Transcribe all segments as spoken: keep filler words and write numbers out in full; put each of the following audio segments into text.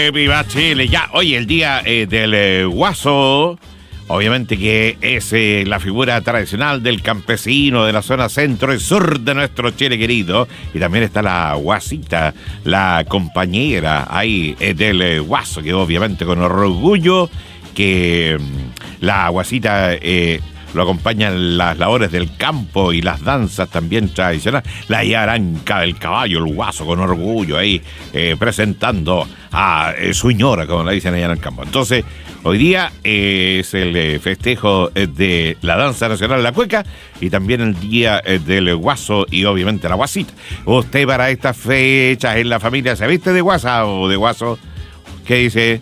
Chile, viva Chile. Ya, hoy el día eh, del eh, guaso, obviamente que es eh, la figura tradicional del campesino de la zona centro y sur de nuestro Chile querido. Y también está la guasita, la compañera ahí eh, del eh, guaso, que obviamente con orgullo que mm, la guasita... Eh, lo acompañan las labores del campo y las danzas también tradicionales. La yaranca del caballo, el guaso con orgullo ahí eh, presentando a eh, su ñora, como la dicen allá en el campo. Entonces, hoy día eh, es el eh, festejo eh, de la danza nacional, la cueca, y también el día eh, del guaso y obviamente la guasita. ¿Usted para estas fechas en la familia se viste de guasa o de guaso? ¿Qué dice?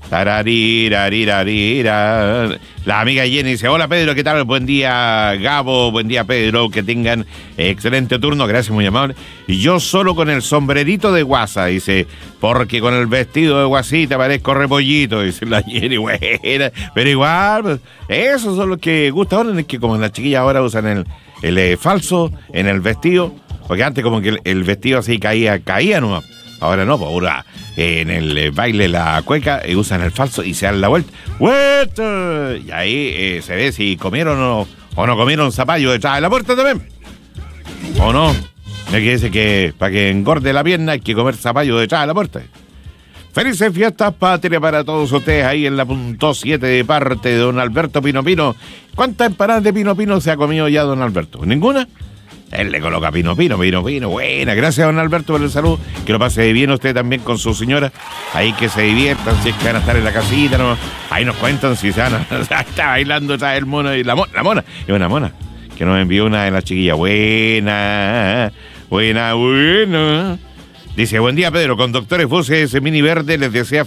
Tararirarirarira. La amiga Jenny dice: hola Pedro, ¿qué tal? Buen día Gabo, buen día Pedro, que tengan excelente turno, gracias, muy amable. Y yo solo con el sombrerito de guasa, dice, porque con el vestido de guasita parezco repollito, dice la Jenny, buena, pero igual, pues, esos son los que gustan ahora, es que como las chiquillas ahora usan el, el eh, falso en el vestido, porque antes como que el, el vestido así caía, caía nomás. Ahora no, pues ahora eh, en el eh, baile la cueca eh, usan el falso y se dan la vuelta. ¡Vuelta! Y ahí eh, se ve si comieron o, o no comieron zapallo detrás de la puerta también. ¿O no? Es que dice que para que engorde la pierna hay que comer zapallo detrás de la puerta. Felices fiestas patria para todos ustedes ahí en la punto siete de parte de don Alberto Pino Pino. ¿Cuántas empanadas de Pino Pino se ha comido ya don Alberto? ¿Ninguna? Él le coloca pino, pino, pino, pino. Buena, gracias don Alberto por el saludo. Que lo pase bien usted también con su señora. Ahí que se diviertan, si es que van a estar en la casita, ¿no? Ahí nos cuentan si se van a... Está bailando atrás el mono y la mona. La mona, es una mona. Que nos envió una de las chiquillas. Buena, buena, buena. Dice, buen día Pedro, con doctores Buses, Mini Verde, les desea